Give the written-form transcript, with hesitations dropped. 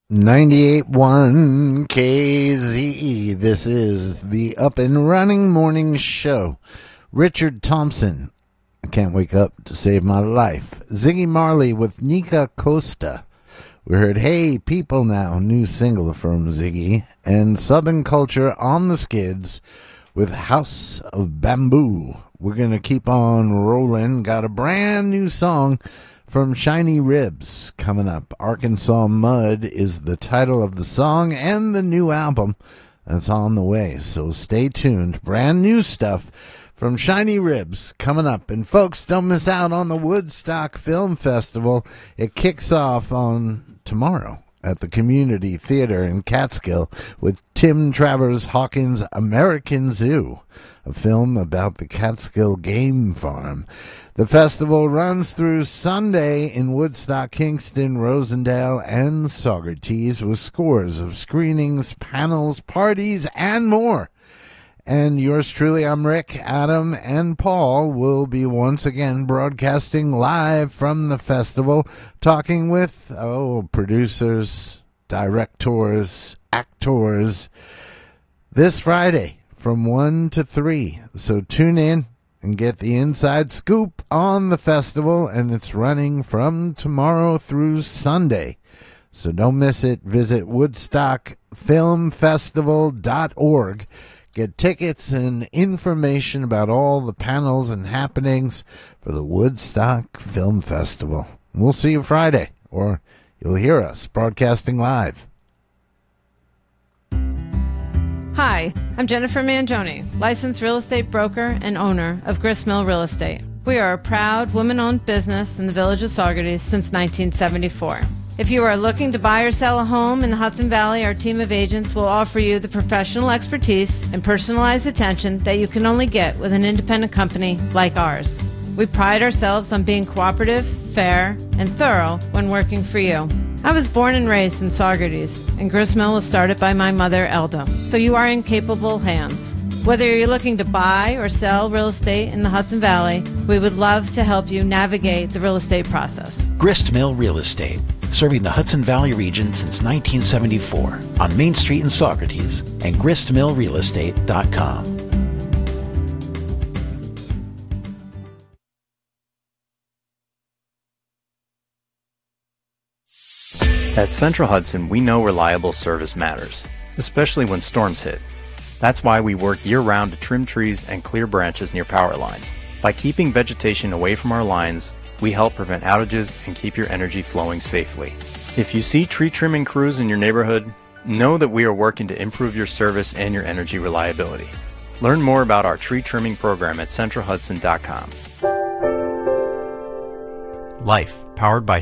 98.1 KZE. This is the Up and Running Morning Show. Richard Thompson, I Can't Wake Up to Save My Life. Ziggy Marley with Nika Costa. We heard Hey People Now, new single from Ziggy. And Southern Culture on the Skids with House of Bamboo. We're going to keep on rolling. Got a brand new song from Shiny Ribs coming up. Arkansas Mud is the title of the song and the new album that's on the way. So stay tuned. Brand new stuff from Shiny Ribs coming up. And folks, don't miss out on the Woodstock Film Festival. It kicks off on tomorrow at the Community Theater in Catskill with Tim Travers Hawkins' American Zoo, a film about the Catskill Game Farm. The festival runs through Sunday in Woodstock, Kingston, Rosendale, and Saugerties with scores of screenings, panels, parties, and more. And yours truly, I'm Rick, Adam, and Paul will be once again broadcasting live from the festival, talking with, producers, directors, actors, this Friday from 1 to 3. So tune in and get the inside scoop on the festival, and it's running from tomorrow through Sunday. So don't miss it. Visit woodstockfilmfestival.org. Get tickets and information about all the panels and happenings for the Woodstock Film Festival. We'll see you Friday, or you'll hear us broadcasting live. Hi, I'm Jennifer Mangione, licensed real estate broker and owner of Gristmill Real Estate. We are a proud woman-owned business in the village of Saugerties since 1974. If you are looking to buy or sell a home in the Hudson Valley, our team of agents will offer you the professional expertise and personalized attention that you can only get with an independent company like ours. We pride ourselves on being cooperative, fair, and thorough when working for you. I was born and raised in Saugerties, and Gristmill was started by my mother, Elda, so you are in capable hands. Whether you're looking to buy or sell real estate in the Hudson Valley, we would love to help you navigate the real estate process. Gristmill Real Estate, serving the Hudson Valley region since 1974 on Main Street in Saugerties and gristmillrealestate.com. At Central Hudson, we know reliable service matters, especially when storms hit. That's why we work year-round to trim trees and clear branches near power lines. By keeping vegetation away from our lines, we help prevent outages and keep your energy flowing safely. If you see tree trimming crews in your neighborhood, know that we are working to improve your service and your energy reliability. Learn more about our tree trimming program at centralhudson.com. Life, powered by